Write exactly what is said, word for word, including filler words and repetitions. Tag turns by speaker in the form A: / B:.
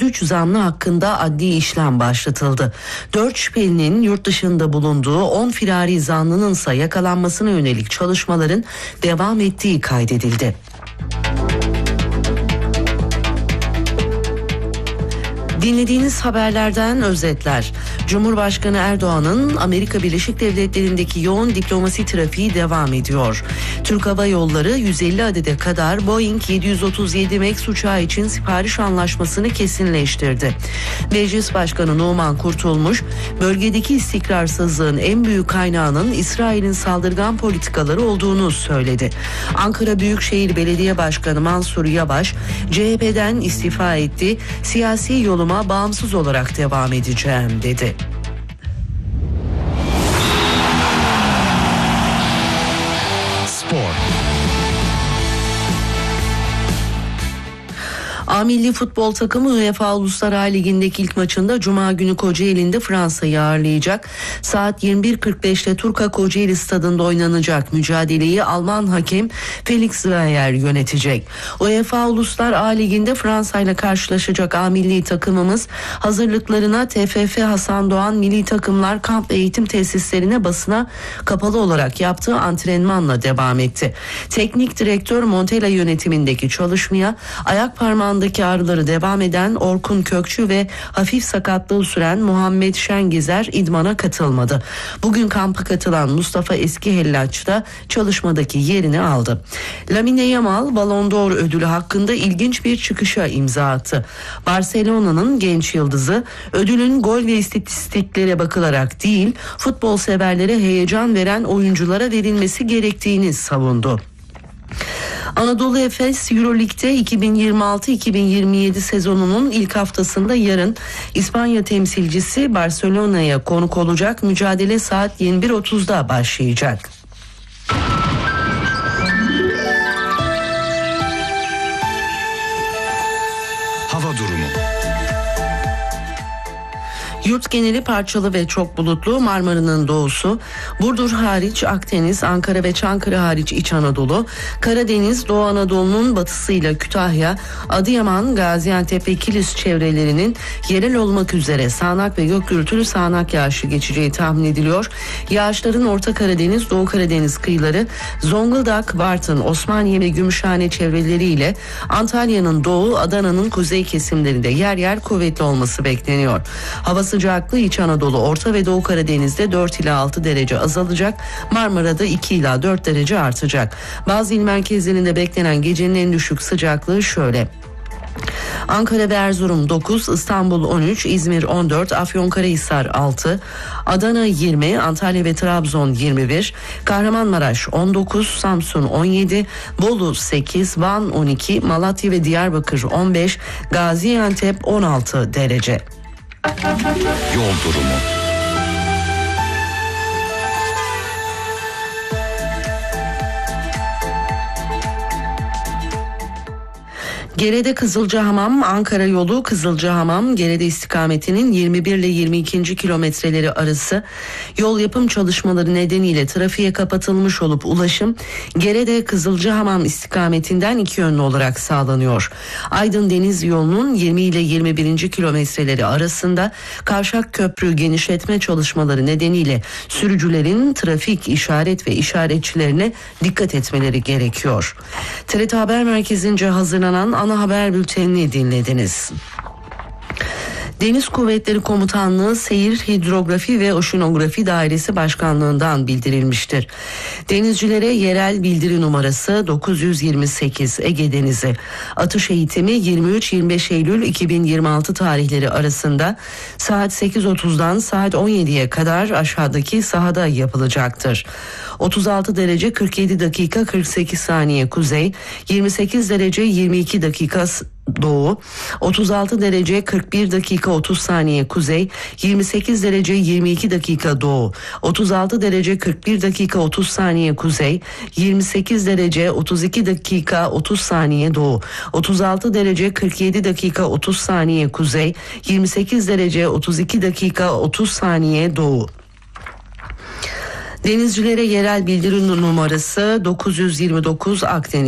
A: üç zanlı hakkında adli işlem başlatıldı. dört şüphelinin yurt dışında bulunduğu on firari zanlının ise yakalanmasına yönelik çalışmaların devam ettiği kaydedildi. Dinlediğiniz haberlerden özetler. Cumhurbaşkanı Erdoğan'ın Amerika Birleşik Devletleri'ndeki yoğun diplomasi trafiği devam ediyor. Türk Hava Yolları yüz elli adede kadar Boeing yedi yüz otuz yedi Max uçağı için sipariş anlaşmasını kesinleştirdi. Meclis Başkanı Numan Kurtulmuş, bölgedeki istikrarsızlığın en büyük kaynağının İsrail'in saldırgan politikaları olduğunu söyledi. Ankara Büyükşehir Belediye Başkanı Mansur Yavaş, C H P'den istifa etti, siyasi yoluma bağımsız olarak devam edeceğim dedi.
B: Spor.
A: A Milli Futbol takımı UEFA Uluslar Ligi'ndeki ilk maçında Cuma günü Kocaeli'nde Fransa'yı ağırlayacak. Saat yirmi bir kırk beşte Turka Kocaeli stadında oynanacak mücadeleyi Alman hakem Felix Zweier yönetecek. UEFA Uluslar Ligi'nde Fransa ile karşılaşacak A Milli takımımız hazırlıklarına T F F Hasan Doğan Milli Takımlar Kamp ve Eğitim Tesislerine basına kapalı olarak yaptığı antrenmanla devam etti. Teknik direktör Montella yönetimindeki çalışmaya ayak parmağında ağrıları devam eden Orkun Kökçü ve hafif sakatlığı süren Muhammed Şengizer idmana katılmadı. Bugün kampa katılan Mustafa Eskihellaç da çalışmadaki yerini aldı. Lamine Yamal Ballon d'Or ödülü hakkında ilginç bir çıkışa imza attı. Barcelona'nın genç yıldızı ödülün gol ve istatistiklere bakılarak değil, futbol severlere heyecan veren oyunculara verilmesi gerektiğini savundu. Anadolu Efes Euroleague'de iki bin yirmi altı iki bin yirmi yedi sezonunun ilk haftasında yarın İspanya temsilcisi Barcelona'ya konuk olacak. Mücadele saat yirmi bir otuzda başlayacak.
B: Hava durumu.
A: Yurt geneli parçalı ve çok bulutlu. Marmara'nın doğusu, Burdur hariç Akdeniz, Ankara ve Çankırı hariç İç Anadolu, Karadeniz, Doğu Anadolu'nun batısıyla Kütahya, Adıyaman, Gaziantep ve Kilis çevrelerinin yerel olmak üzere sağanak ve gök gürültülü sağanak yağışı geçeceği tahmin ediliyor. Yağışların Orta Karadeniz, Doğu Karadeniz kıyıları, Zonguldak, Bartın, Osmaniye ve Gümüşhane çevreleriyle Antalya'nın doğu, Adana'nın kuzey kesimlerinde yer yer kuvvetli olması bekleniyor. Hava sıcaklığı İç Anadolu, Orta ve Doğu Karadeniz'de dört ila altı derece azalacak. Marmara'da iki ila dört derece artacak. Bazı il merkezlerinde beklenen gecenin en düşük sıcaklığı şöyle: Ankara ve Erzurum dokuz, İstanbul on üç, İzmir on dört, Afyonkarahisar altı, Adana yirmi, Antalya ve Trabzon yirmi bir, Kahramanmaraş on dokuz, Samsun on yedi, Bolu sekiz, Van on iki, Malatya ve Diyarbakır on beş, Gaziantep on altı derece.
B: Yol durumu.
A: Gerede Kızılcahamam, Ankara yolu Kızılcahamam, Gerede istikametinin yirmi bir ile yirmi ikinci kilometreleri arası yol yapım çalışmaları nedeniyle trafiğe kapatılmış olup ulaşım Gerede Kızılcahamam istikametinden iki yönlü olarak sağlanıyor. Aydın Deniz yolunun yirmi ile yirmi birinci kilometreleri arasında kavşak köprü genişletme çalışmaları nedeniyle sürücülerin trafik işaret ve işaretçilerine dikkat etmeleri gerekiyor. T R T Haber Merkezi'nce hazırlanan ana haber bültenini dinlediniz. Deniz Kuvvetleri Komutanlığı Seyir Hidrografi ve Oşinografi Dairesi Başkanlığı'ndan bildirilmiştir. Denizcilere yerel bildiri numarası dokuz yüz yirmi sekiz Ege Denizi. Atış eğitimi yirmi üç yirmi beş Eylül iki bin yirmi altı tarihleri arasında saat sekiz otuzdan saat on yediye kadar aşağıdaki sahada yapılacaktır. otuz altı derece kırk yedi dakika kırk sekiz saniye kuzey, yirmi sekiz derece yirmi iki dakika doğu, otuz altı derece kırk bir dakika otuz saniye kuzey, yirmi sekiz derece yirmi iki dakika doğu, otuz altı derece kırk bir dakika otuz saniye kuzey, yirmi sekiz derece otuz iki dakika otuz saniye doğu, otuz altı derece kırk yedi dakika otuz saniye kuzey, yirmi sekiz derece otuz iki dakika otuz saniye doğu. Denizcilere yerel bildiri numarası dokuz yüz yirmi dokuz Akdeniz.